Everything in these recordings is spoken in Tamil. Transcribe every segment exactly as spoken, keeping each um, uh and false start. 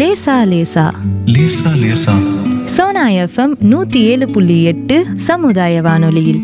லேசா லேசா லேசா லேசா சோனா எஃப்எம் நூத்தி ஏழு புள்ளி எட்டு சமுதாய வானொலியில்.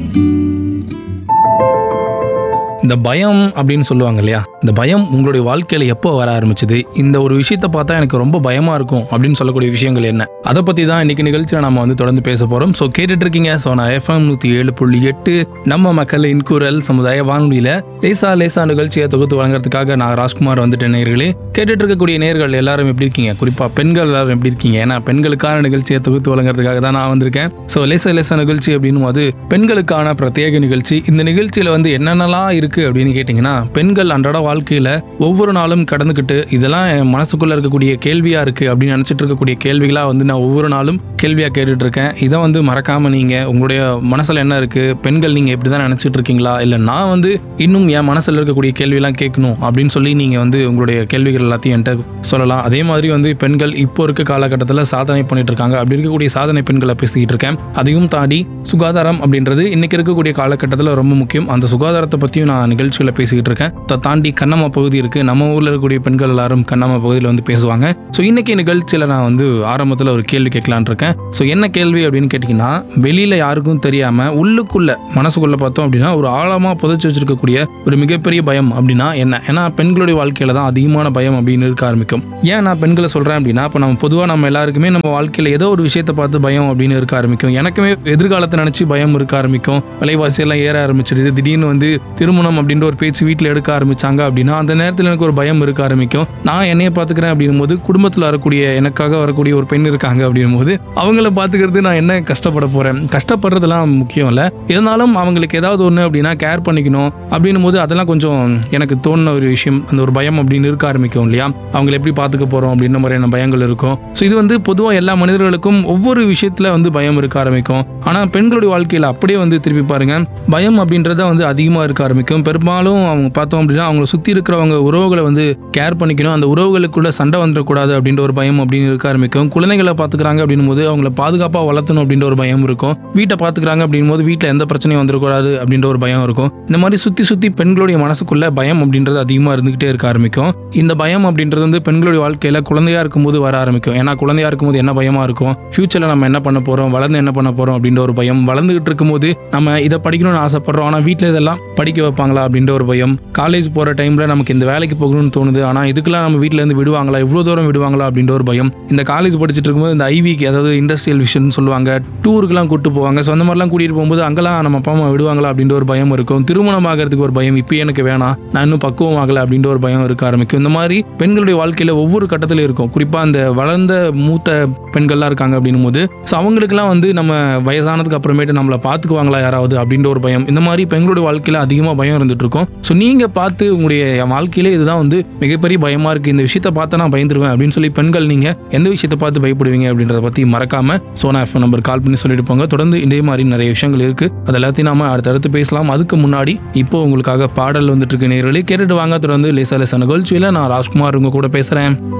இந்த பயம் அப்படின்னு சொல்லுவாங்க இல்லையா, இந்த பயம் உங்களுடைய வாழ்க்கையில எப்போ வர ஆரம்பிச்சது, இந்த ஒரு விஷயத்தை பார்த்தா எனக்கு ரொம்ப பயமா இருக்கும் அப்படின்னு சொல்லக்கூடிய விஷயங்கள் என்ன, அதை பத்தி தான் இன்னைக்கு நிகழ்ச்சியில நம்ம வந்து தொடர்ந்து பேச போறோம். ஸோ கேட்டுட்டு இருக்கீங்க சோனா எஃப்எம் நூத்தி ஏழு புள்ளி எட்டு நம்ம மக்களின் குரல் சமுதாய வானொலியில லேசா லேசா நிகழ்ச்சியை தொகுத்து வழங்குறதுக்காக நான் ராஜ்குமார் வந்துட்டு நேயர்களே. கேட்டுட்டு இருக்கக்கூடிய நேயர்கள் எல்லாரும் எப்படி இருக்கீங்க, குறிப்பா பெண்கள் எல்லாரும் எப்படி இருக்கீங்க? ஏன்னா பெண்களுக்கான நிகழ்ச்சியை தொகுத்து வழங்குறதுக்காக தான் நான் வந்திருக்கேன். ஸோ லேசா லேசா நிகழ்ச்சி அப்படின்னு போது பெண்களுக்கான பிரத்யேக நிகழ்ச்சி. இந்த நிகழ்ச்சியில வந்து என்னென்னலாம் இருக்கு அப்படின்னு கேட்டீங்கன்னா, பெண்கள் அன்றாட வாழ்க்கையில ஒவ்வொரு நாளும் கடந்துக்கிட்டு இதெல்லாம் என் மனசுக்குள்ள இருக்கக்கூடிய கேள்வியா இருக்கு அப்படின்னு நினைச்சிட்டு இருக்கக்கூடிய கேள்விகளா வந்து நான் ஒவ்வொரு நாளும் கேள்வியா கேட்டுட்டு இருக்கேன். இதை வந்து மறக்காம நீங்க உங்களுடைய மனசுல என்ன இருக்கு, பெண்கள் நீங்க இப்படிதான் நினைச்சிட்டு இருக்கீங்களா, இல்ல நான் வந்து இன்னும் என் மனசுல இருக்கக்கூடிய கேள்வி எல்லாம் கேட்கணும் அப்படின்னு சொல்லி நீங்க வந்து உங்களுடைய கேள்விகள் எல்லாத்தையும் என்கிட்ட சொல்லலாம். அதே மாதிரி வந்து பெண்கள் இப்போ இருக்க காலகட்டத்தில் சாதனை பண்ணிட்டு இருக்காங்க. அப்படி இருக்கக்கூடிய சாதனை பெண்களை பேசிக்கிட்டு இருக்கேன். அதையும் தாண்டி சுகாதாரம் அப்படின்றது இன்னைக்கு இருக்கக்கூடிய காலகட்டத்தில் ரொம்ப முக்கியம். அந்த சுகாதாரத்தை பத்தியும் நான் நிகழ்ச்சியில பேசிக்கிட்டு இருக்கேன். அதை தாண்டி கண்ணம்மா பகுதி இருக்கு. நம்ம ஊர்ல இருக்கக்கூடிய பெண்கள் எல்லாரும் கண்ணம்மா பகுதியில் வந்து பேசுவாங்க. ஸோ இன்னைக்கு நிகழ்ச்சியில நான் வந்து ஆரம்பத்தில் ஒரு கேள்வி கேட்கலான் இருக்கேன். ஸோ என்ன கேள்வி அப்படின்னு கேட்டீங்கன்னா, வெளியில யாருக்கும் தெரியாம உள்ளுக்குள்ள மனசுக்குள்ள பார்த்தோம் அப்படின்னா ஒரு ஆழமா புதைச்சு வச்சிருக்கக்கூடிய ஒரு மிகப்பெரிய பயம் அப்படின்னா என்ன? ஏன்னா பெண்களுடைய வாழ்க்கையில தான் அதிகமான பயம் அப்படின்னு இருக்க ஆரம்பிக்கும். ஏன் நான் பெண்களை சொல்றேன் அப்படின்னா, இப்போ நம்ம பொதுவாக நம்ம எல்லாருக்குமே நம்ம வாழ்க்கையில ஏதோ ஒரு விஷயத்தை பார்த்து பயம் அப்படின்னு இருக்க ஆரம்பிக்கும். எனக்குமே எதிர்காலத்தை நினைச்சு பயம் இருக்க ஆரம்பிக்கும். விலைவாசி எல்லாம் ஏற ஆரம்பிச்சிருது. திடீர்னு வந்து திருமணம் அப்படின்ற ஒரு பேச்சு வீட்டில் எடுக்க ஆரம்பிச்சாங்க அப்படின்னா அந்த நேரத்தில் எனக்கு ஒரு பயம் இருக்க ஆரம்பிக்கும். நான் என்னைய பார்த்துக்கிறேன் அப்படின்னும் போது குடும்பத்தில் வரக்கூடிய எனக்காக வரக்கூடிய ஒரு பெண் இருக்காங்க அப்படின்னும் போது அவங்கள பார்த்துக்கிறது நான் என்ன கஷ்டப்பட போறேன். கஷ்டப்படுறதுலாம் முக்கியம் இல்லை, இருந்தாலும் அவங்களுக்கு ஏதாவது ஒன்று அப்படின்னா கேர் பண்ணிக்கணும் அப்படின்னும் போது அதெல்லாம் கொஞ்சம் எனக்கு தோணுன ஒரு விஷயம். அந்த ஒரு பயம் அப்படின்னு இருக்க ஆரம்பிக்கும் இல்லையா, அவங்களை எப்படி பார்த்துக்க போறோம் அப்படின்ற மாதிரியான பயங்கள் இருக்கும். ஸோ இது வந்து பொதுவாக எல்லா மனிதர்களுக்கும் ஒவ்வொரு விஷயத்துல வந்து பயம் இருக்க ஆரம்பிக்கும். ஆனால் பெண்களுடைய வாழ்க்கையில் அப்படியே வந்து திருப்பி பாருங்க, பயம் அப்படின்றத வந்து அதிகமாக இருக்க ஆரம்பிக்கும். பெரும்பாலும் அவங்க பார்த்தோம் அப்படின்னா அவங்களை சுற்றி இருக்கிறவங்க உறவுகளை வந்து கேர் பண்ணிக்கணும், அந்த உறவுகளுக்குள்ள சண்டை வந்துடக்கூடாது அப்படின்ற ஒரு பயம் அப்படின்னு இருக்க ஆரம்பிக்கும். குழந்தைகளை பார்த்துக்கிறாங்க அப்படின்னும் போது அவங்கள பாதுகாப்பாக வளர்த்தணும் அப்படின்ற ஒரு பயம் இருக்கும். வீட்டை பார்த்துக்கிறாங்க அப்படின்னும் போது வீட்டில் எந்த பிரச்சனையும் வந்துடக்கூடாது அப்படின்ற ஒரு பயம் இருக்கும். இந்த மாதிரி சுற்றி சுற்றி பெண்களுடைய மனசுக்குள்ள பயம் அப்படின்றது அதிகமாக இருந்துகிட்டே இருக்க ஆரம்பிக்கும். இந்த பயம் அப்படின்றது வந்து பெண்களுடைய வாழ்க்கையில குழந்தையா இருக்கும்போது வர ஆரம்பிக்கும். ஏன்னா குழந்தையா இருக்கும்போது என்ன பயமா இருக்கும், ஃபியூச்சர்ல நம்ம என்ன பண்ண போறோம், வளர்ந்து என்ன பண்ண போறோம் அப்படின்ற ஒரு பயம். வளர்ந்துகிட்டு இருக்கும்போது நம்ம இதை படிக்கணும்னு ஆசைப்படுறோம், ஆனால் வீட்டில் இதெல்லாம் படிக்க வைப்பாங்களா அப்படின்ற ஒரு பயம். காலேஜ் போகிற டைமில் நமக்கு இந்த வேலைக்கு போகணும்னு தோணுது, ஆனால் இதுக்கெல்லாம் நம்ம வீட்டிலேருந்து விடுவாங்களா, இவ்வளோ தூரம் விடுவாங்களா அப்படின்ற ஒரு பயம். இந்த காலேஜ் படிச்சுட்டு இருக்கும்போது இந்த ஐவிக்கு, அதாவது இண்டஸ்ட்ரியல் விஷன் சொல்லுவாங்க, டூருக்குலாம் கூட்டு போவாங்க. ஸோ அந்த மாதிரிலாம் கூட்டிகிட்டு போகும்போது அங்கெல்லாம் நம்ம அப்பா அம்மா விடுவாங்களா அப்படின்ற ஒரு பயம் இருக்கும். திருமணம் ஆகிறதுக்கு ஒரு பயம், இப்போ எனக்கு வேணாம், நான் இன்னும் பக்குவம் ஆகலை அப்படின்ற ஒரு பயம் இருக்க ஆரம்பிக்கும். இந்த மாதிரி பெண்களுடைய வாழ்க்கையில் ஒவ்வொரு கட்டத்திலும் இருக்கும். குறிப்பாக அந்த வளர்ந்த மூத்த பெண்கள்லாம் இருக்காங்க அப்படின்னும் போது ஸோ அவங்களுக்குலாம் வந்து நம்ம வயசானதுக்கு அப்புறமேட்டு நம்மளை பார்த்துக்குவாங்களா யாராவது அப்படின்ற ஒரு பயம். இந்த மாதிரி பெண்களுடைய வாழ்க்கையில் அதிகமாக பயம் இருந்துட்டு இருக்கும். ஸோ நீங்கள் பார்த்து உங்களுடைய வாழ்க்கையிலே இதுதான் வந்து மிகப்பெரிய பயமாக இருக்குது, இந்த விஷயத்தை பார்த்து நான் பயந்துருவேன் அப்படின்னு சொல்லி பெண்கள் நீங்கள் எந்த விஷயத்தை பார்த்து பயப்படுவீங்க அப்படின்றத பற்றி மறக்காம சோனா எஃப்எம் நம்பர் கால் பண்ணி சொல்லிட்டு போங்க. தொடர்ந்து இதே மாதிரி நிறைய விஷயங்கள் இருக்குது, அது எல்லாத்தையும் நாம அடுத்தடுத்து பேசலாம். அதுக்கு முன்னாடி இப்போ உங்களுக்காக பாடல் வந்துட்டு இருக்கு நேயர்களே, கேட்டுட்டு வாங்க. தொடர்ந்து லேசா லேசா நிகழ்ச்சியில் நான் ராஜ்குமார் உங்க கூட பேசுகிறேன்.